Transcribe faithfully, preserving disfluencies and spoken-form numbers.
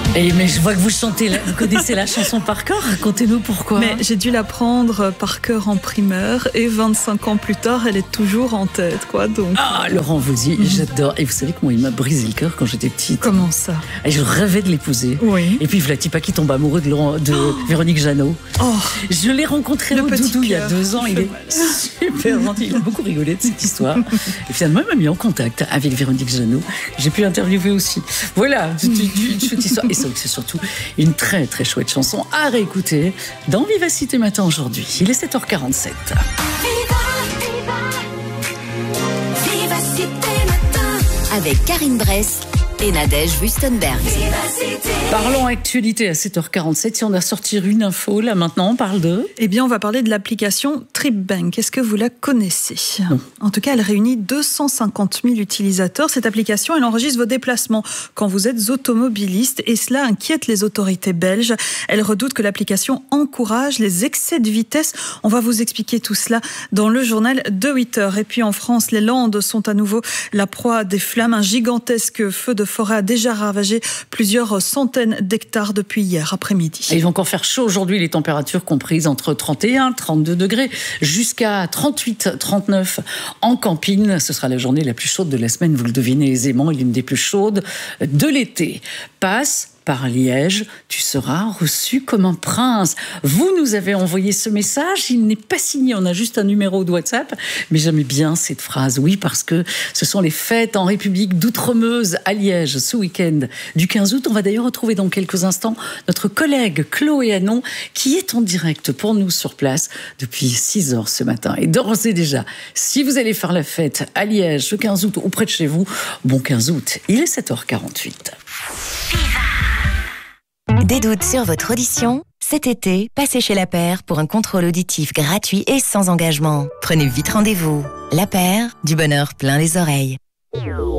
Et mais je vois que vous chantez, la- vous connaissez la chanson par cœur. Racontez-nous pourquoi. Mais j'ai dû l'apprendre par cœur en primaire et vingt-cinq ans plus tard, elle est toujours en tête, quoi. Donc. Ah, Laurent Voulzy, j'adore. Et vous savez comment il m'a brisé le cœur quand j'étais petite. Comment ça? Et je rêvais de l'épouser. Oui. Et puis Vlati pas qui tombe amoureux de, Laurent, de Oh. Véronique Jeannot. Oh, Je l'ai rencontré Le au petit Doudou il y a cœur. deux ans. Il fait est super gentil. Il a beaucoup rigolé de cette histoire. Et finalement, il m'a mis en contact avec Véronique Jeannot. J'ai pu l'interviewer aussi. Voilà, une chouette histoire. Et c'est vrai que c'est surtout une très très chouette chanson à réécouter dans Vivacité Matin aujourd'hui. Il est sept heures quarante-sept. Avec Karine Bress et Nadège Wüstenberg. Parlons actualité à sept heures quarante-sept. Si on a sorti une info, là maintenant, on parle de... eh bien, on va parler de l'application TripBank. Est-ce que vous la connaissez? Non. En tout cas, elle réunit deux cent cinquante mille utilisateurs. Cette application, elle enregistre vos déplacements quand vous êtes automobiliste et cela inquiète les autorités belges. Elles redoutent que l'application encourage les excès de vitesse. On va vous expliquer tout cela dans le journal de huit heures. Et puis en France, les Landes sont à nouveau la proie des flammes. Un gigantesque feu de forêt a déjà ravagé plusieurs centaines d'hectares depuis hier après-midi. Il va encore faire chaud aujourd'hui, les températures comprises entre trente et un, trente-deux degrés, jusqu'à trente-huit, trente-neuf en camping. Ce sera la journée la plus chaude de la semaine, vous le devinez aisément, et l'une des plus chaudes de l'été. Passe par Liège, tu seras reçu comme un prince. Vous nous avez envoyé ce message, il n'est pas signé, on a juste un numéro de WhatsApp, mais j'aime bien cette phrase, oui, parce que ce sont les fêtes en République d'Outremeuse à Liège ce week-end du quinze août. On va d'ailleurs retrouver dans quelques instants notre collègue Chloé Hanon qui est en direct pour nous sur place depuis six heures ce matin. Et d'ores et déjà, si vous allez faire la fête à Liège le quinze août ou près de chez vous, bon quinze août, il est sept heures quarante-huit. Des doutes sur votre audition? Cet été, passez chez La Paire pour un contrôle auditif gratuit et sans engagement. Prenez vite rendez-vous. La Paire, du bonheur plein les oreilles.